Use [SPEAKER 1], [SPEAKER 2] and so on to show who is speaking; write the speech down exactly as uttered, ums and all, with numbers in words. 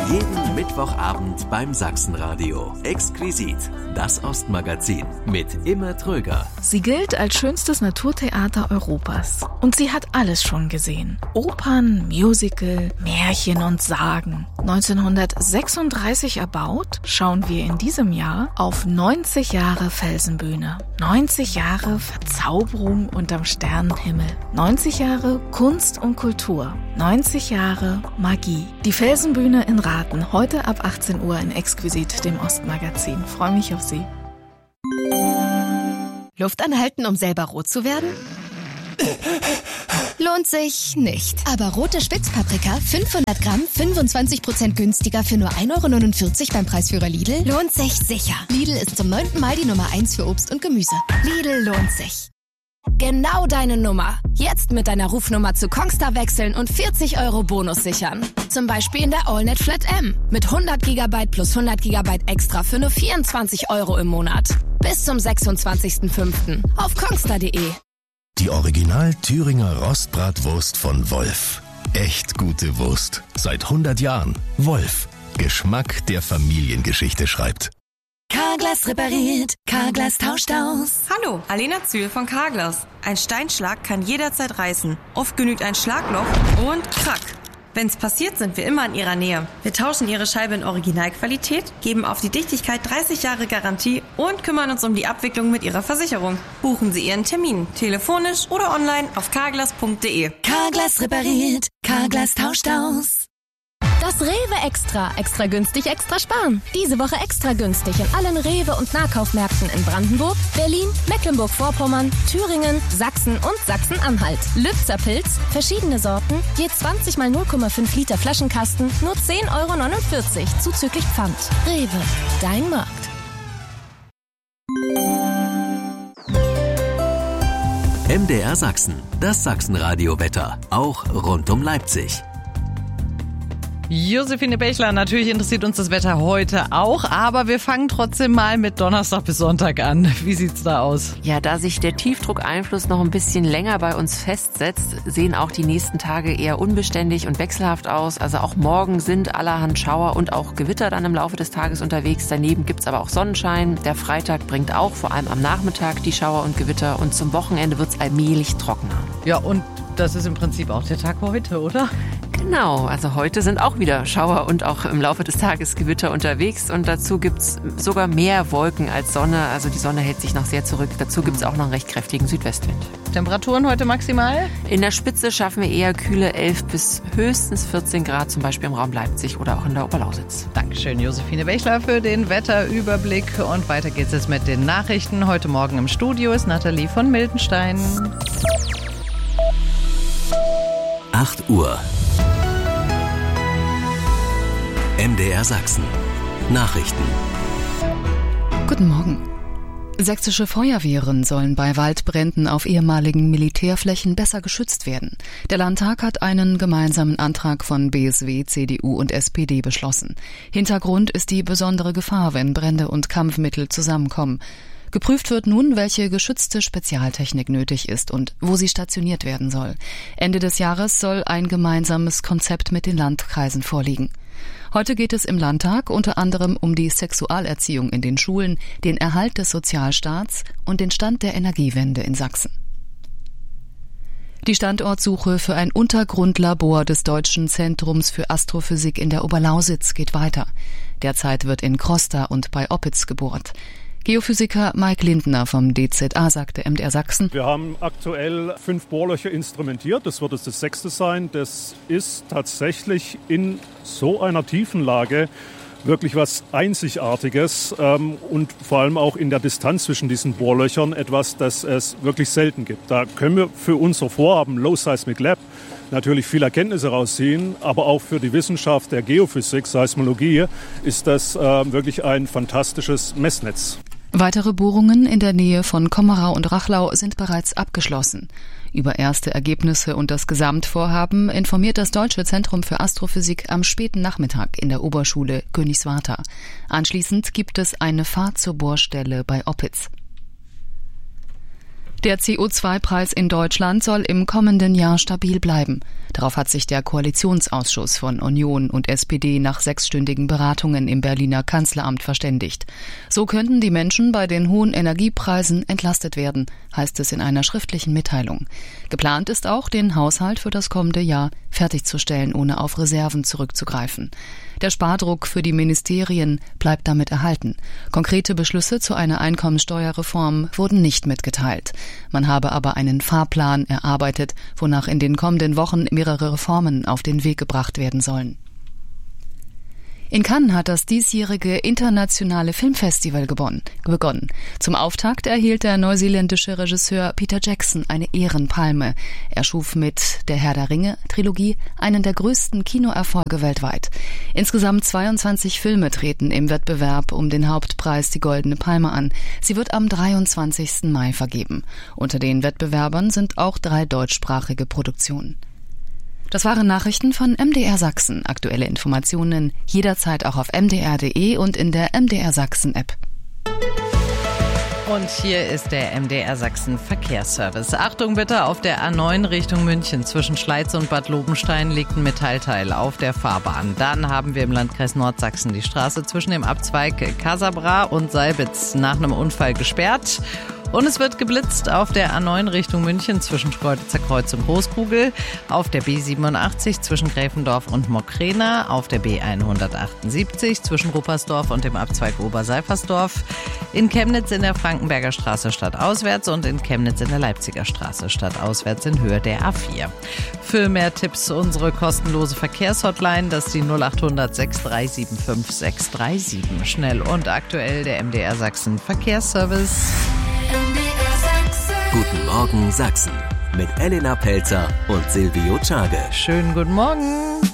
[SPEAKER 1] Jeden Mittwochabend beim Sachsenradio. Exquisit, das Ostmagazin mit Imme Tröger.
[SPEAKER 2] Sie gilt als schönstes Naturtheater Europas. Und sie hat alles schon gesehen. Opern, Musical, Märchen und Sagen. neunzehnhundertsechsunddreißig erbaut, schauen wir in diesem Jahr auf neunzig Jahre Felsenbühne. neunzig Jahre Verzauberung unterm Sternenhimmel. neunzig Jahre Kunst und Kultur. neunzig Jahre Magie. Die Felsenbühne in Rathen, heute ab achtzehn Uhr in Exquisit, dem Ostmagazin. Freue mich auf Sie.
[SPEAKER 3] Luft anhalten, um selber rot zu werden? Lohnt sich nicht. Aber rote Spitzpaprika, fünfhundert Gramm, fünfundzwanzig Prozent günstiger für nur ein Euro neunundvierzig beim Preisführer Lidl, lohnt sich sicher. Lidl ist zum neunten Mal die Nummer eins für Obst und Gemüse. Lidl lohnt sich. Genau deine Nummer. Jetzt mit deiner Rufnummer zu Kongstar wechseln und vierzig Euro Bonus sichern. Zum Beispiel in der AllNet Flat M. Mit hundert Gigabyte plus hundert Gigabyte extra für nur vierundzwanzig Euro im Monat. Bis zum sechsundzwanzigsten fünften auf kongstar punkt de.
[SPEAKER 4] Die Original Thüringer Rostbratwurst von Wolf. Echt gute Wurst. Seit hundert Jahren. Wolf. Geschmack, der Familiengeschichte schreibt.
[SPEAKER 3] Carglass repariert, Carglass tauscht aus.
[SPEAKER 5] Hallo, Alena Zühl von Carglass. Ein Steinschlag kann jederzeit reißen. Oft genügt ein Schlagloch und krack. Wenn's passiert, sind wir immer in Ihrer Nähe. Wir tauschen Ihre Scheibe in Originalqualität, geben auf die Dichtigkeit dreißig Jahre Garantie und kümmern uns um die Abwicklung mit Ihrer Versicherung. Buchen Sie Ihren Termin, telefonisch oder online auf carglass punkt de.
[SPEAKER 3] Carglass repariert, Carglass tauscht aus. Das Rewe Extra. Extra günstig, extra sparen. Diese Woche extra günstig in allen Rewe- und Nahkaufmärkten in Brandenburg, Berlin, Mecklenburg-Vorpommern, Thüringen, Sachsen und Sachsen-Anhalt. Lübzer Pilz, verschiedene Sorten, je zwanzig mal null Komma fünf Liter Flaschenkasten, nur zehn Euro neunundvierzig, zuzüglich Pfand. Rewe, dein Markt.
[SPEAKER 1] M D R Sachsen, das Sachsenradio-Wetter, auch rund um Leipzig.
[SPEAKER 6] Josephine Bechler, natürlich interessiert uns das Wetter heute auch, aber wir fangen trotzdem mal mit Donnerstag bis Sonntag an. Wie sieht's da aus?
[SPEAKER 7] Ja, da sich der Tiefdruckeinfluss noch ein bisschen länger bei uns festsetzt, sehen auch die nächsten Tage eher unbeständig und wechselhaft aus. Also auch morgen sind allerhand Schauer und auch Gewitter dann im Laufe des Tages unterwegs. Daneben gibt's aber auch Sonnenschein. Der Freitag bringt auch vor allem am Nachmittag die Schauer und Gewitter und zum Wochenende wird's allmählich trockener.
[SPEAKER 6] Ja, und das ist im Prinzip auch der Tag heute, oder?
[SPEAKER 7] Genau, also heute sind auch wieder Schauer und auch im Laufe des Tages Gewitter unterwegs und dazu gibt's sogar mehr Wolken als Sonne, also die Sonne hält sich noch sehr zurück. Dazu gibt's auch noch einen recht kräftigen Südwestwind.
[SPEAKER 6] Temperaturen heute maximal?
[SPEAKER 7] In der Spitze schaffen wir eher kühle elf bis höchstens vierzehn Grad, zum Beispiel im Raum Leipzig oder auch in der Oberlausitz.
[SPEAKER 6] Dankeschön, Josephine Bechler, für den Wetterüberblick und weiter geht's jetzt mit den Nachrichten. Heute Morgen im Studio ist Nathalie von Mildenstein.
[SPEAKER 1] acht Uhr. M D R Sachsen. Nachrichten.
[SPEAKER 8] Guten Morgen. Sächsische Feuerwehren sollen bei Waldbränden auf ehemaligen Militärflächen besser geschützt werden. Der Landtag hat einen gemeinsamen Antrag von B S W, C D U und S P D beschlossen. Hintergrund ist die besondere Gefahr, wenn Brände und Kampfmittel zusammenkommen. Geprüft wird nun, welche geschützte Spezialtechnik nötig ist und wo sie stationiert werden soll. Ende des Jahres soll ein gemeinsames Konzept mit den Landkreisen vorliegen. Heute geht es im Landtag unter anderem um die Sexualerziehung in den Schulen, den Erhalt des Sozialstaats und den Stand der Energiewende in Sachsen. Die Standortsuche für ein Untergrundlabor des Deutschen Zentrums für Astrophysik in der Oberlausitz geht weiter. Derzeit wird in Krosta und bei Oppitz gebohrt. Geophysiker Mike Lindner vom D Z A sagte M D R Sachsen:
[SPEAKER 9] Wir haben aktuell fünf Bohrlöcher instrumentiert. Das wird jetzt das sechste sein. Das ist tatsächlich in so einer Tiefenlage wirklich was Einzigartiges ähm, und vor allem auch in der Distanz zwischen diesen Bohrlöchern etwas, das es wirklich selten gibt. Da können wir für unser Vorhaben Low Seismic Lab natürlich viel Erkenntnisse rausziehen, aber auch für die Wissenschaft der Geophysik, Seismologie, ist das äh, wirklich ein fantastisches Messnetz.
[SPEAKER 8] Weitere Bohrungen in der Nähe von Kommerau und Rachlau sind bereits abgeschlossen. Über erste Ergebnisse und das Gesamtvorhaben informiert das Deutsche Zentrum für Astrophysik am späten Nachmittag in der Oberschule Königswartha. Anschließend gibt es eine Fahrt zur Bohrstelle bei Oppitz. Der C O zwei Preis in Deutschland soll im kommenden Jahr stabil bleiben. Darauf hat sich der Koalitionsausschuss von Union und S P D nach sechsstündigen Beratungen im Berliner Kanzleramt verständigt. So könnten die Menschen bei den hohen Energiepreisen entlastet werden, heißt es in einer schriftlichen Mitteilung. Geplant ist auch, den Haushalt für das kommende Jahr fertigzustellen, ohne auf Reserven zurückzugreifen. Der Spardruck für die Ministerien bleibt damit erhalten. Konkrete Beschlüsse zu einer Einkommensteuerreform wurden nicht mitgeteilt. Man habe aber einen Fahrplan erarbeitet, wonach in den kommenden Wochen mehrere Reformen auf den Weg gebracht werden sollen. In Cannes hat das diesjährige internationale Filmfestival begonnen. Zum Auftakt erhielt der neuseeländische Regisseur Peter Jackson eine Ehrenpalme. Er schuf mit Der Herr der Ringe-Trilogie einen der größten Kinoerfolge weltweit. Insgesamt zweiundzwanzig Filme treten im Wettbewerb um den Hauptpreis die Goldene Palme an. Sie wird am dreiundzwanzigsten Mai vergeben. Unter den Wettbewerbern sind auch drei deutschsprachige Produktionen. Das waren Nachrichten von M D R Sachsen. Aktuelle Informationen jederzeit auch auf m d r punkt d e und in der M D R Sachsen App.
[SPEAKER 6] Und hier ist der M D R Sachsen Verkehrsservice. Achtung bitte, auf der A neun Richtung München zwischen Schleiz und Bad Lobenstein liegt ein Metallteil auf der Fahrbahn. Dann haben wir im Landkreis Nordsachsen die Straße zwischen dem Abzweig Casabra und Seibitz nach einem Unfall gesperrt. Und es wird geblitzt auf der A neun Richtung München zwischen Schkeuditzer Kreuz und Großkugel, auf der B siebenundachtzig zwischen Gräfendorf und Mockrena, auf der B hundertachtundsiebzig zwischen Ruppersdorf und dem Abzweig Oberseifersdorf, in Chemnitz in der Frankenberger Straße stadtauswärts und in Chemnitz in der Leipziger Straße stadtauswärts in Höhe der A vier. Für mehr Tipps unsere kostenlose Verkehrshotline, das ist die null acht hundert sechs drei sieben fünf sechs drei sieben. Schnell und aktuell der M D R Sachsen Verkehrsservice.
[SPEAKER 1] Guten Morgen Sachsen mit Elena Pelzer und Silvio Czage.
[SPEAKER 6] Schönen guten Morgen.